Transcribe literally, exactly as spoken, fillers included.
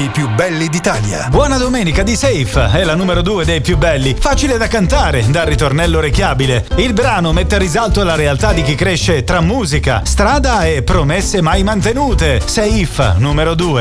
i più belli d'Italia. Buona domenica di Safe, è la numero due dei più belli. Facile da cantare, dal ritornello orecchiabile. Il brano mette a risalto la realtà di chi cresce tra musica, strada e promesse mai mantenute. Safe, numero due.